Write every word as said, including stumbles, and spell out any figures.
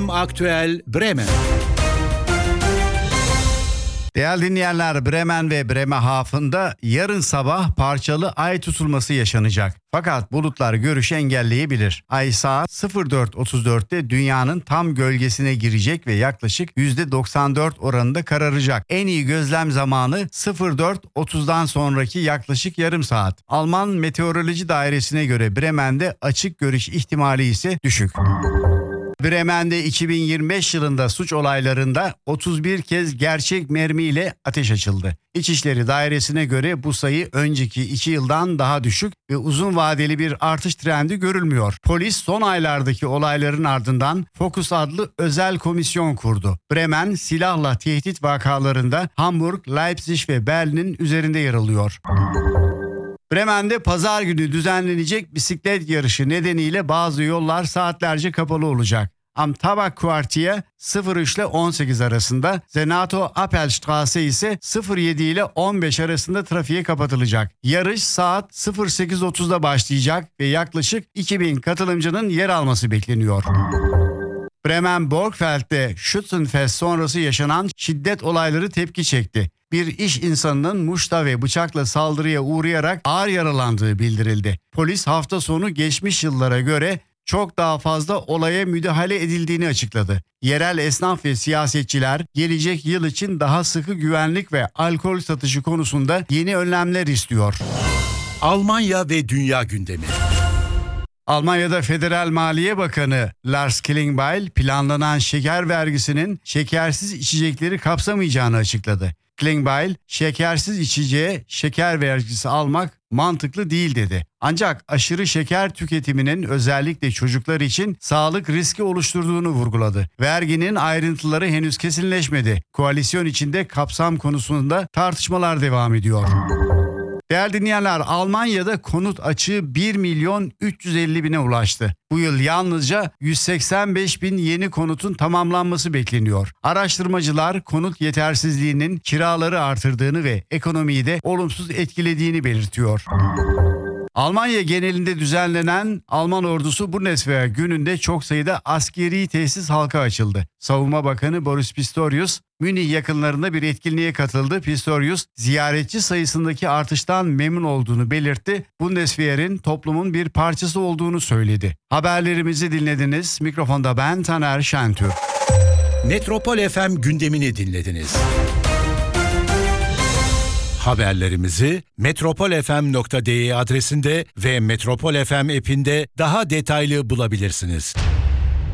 Bremen Aktüel Bremen. Değerli dinleyenler, Bremen ve Bremerhaven'da yarın sabah parçalı ay tutulması yaşanacak. Fakat bulutlar görüşü engelleyebilir. Ay saat sıfır dört otuz dörtte dünyanın tam gölgesine girecek ve yaklaşık yüzde doksan dört oranında kararacak. En iyi gözlem zamanı sıfır dört otuzdan sonraki yaklaşık yarım saat. Alman Meteoroloji Dairesi'ne göre Bremen'de açık görüş ihtimali ise düşük. Bremen'de iki bin yirmi beş yılında suç olaylarında otuz bir kez gerçek mermiyle ateş açıldı. İçişleri Dairesi'ne göre bu sayı önceki iki yıldan daha düşük ve uzun vadeli bir artış trendi görülmüyor. Polis son aylardaki olayların ardından Focus adlı özel komisyon kurdu. Bremen silahla tehdit vakalarında Hamburg, Leipzig ve Berlin'in üzerinde yer alıyor. Bremen'de pazar günü düzenlenecek bisiklet yarışı nedeniyle bazı yollar saatlerce kapalı olacak. Am Tabakquartier sıfır üç ile on sekiz arasında, Senato Appelstraße ise sıfır yedi ile on beş arasında trafiğe kapatılacak. Yarış saat sıfır sekiz otuzda başlayacak ve yaklaşık iki bin katılımcının yer alması bekleniyor. Bremen Borgfeld'de Schützenfest sonrası yaşanan şiddet olayları tepki çekti. Bir iş insanının muşta ve bıçakla saldırıya uğrayarak ağır yaralandığı bildirildi. Polis hafta sonu geçmiş yıllara göre çok daha fazla olaya müdahale edildiğini açıkladı. Yerel esnaf ve siyasetçiler gelecek yıl için daha sıkı güvenlik ve alkol satışı konusunda yeni önlemler istiyor. Almanya ve dünya gündemi. Almanya'da Federal Maliye Bakanı Lars Klingbeil planlanan şeker vergisinin şekersiz içecekleri kapsamayacağını açıkladı. Klingbeil, şekersiz içeceğe şeker vergisi almak mantıklı değil dedi. Ancak aşırı şeker tüketiminin özellikle çocuklar için sağlık riski oluşturduğunu vurguladı. Verginin ayrıntıları henüz kesinleşmedi. Koalisyon içinde kapsam konusunda tartışmalar devam ediyor. Değerli dinleyenler, Almanya'da konut açığı bir milyon üç yüz elli bine ulaştı. Bu yıl yalnızca yüz seksen beş bin yeni konutun tamamlanması bekleniyor. Araştırmacılar konut yetersizliğinin kiraları artırdığını ve ekonomiyi de olumsuz etkilediğini belirtiyor. Almanya genelinde düzenlenen Alman ordusu Bundeswehr gününde çok sayıda askeri tesis halka açıldı. Savunma Bakanı Boris Pistorius, Münih yakınlarında bir etkinliğe katıldı. Pistorius, ziyaretçi sayısındaki artıştan memnun olduğunu belirtti. Bundeswehr'in toplumun bir parçası olduğunu söyledi. Haberlerimizi dinlediniz. Mikrofonda ben Taner Şentürk. Metropol F M gündemini dinlediniz. Haberlerimizi metropol f m nokta d e adresinde ve Metropol F M app'inde daha detaylı bulabilirsiniz.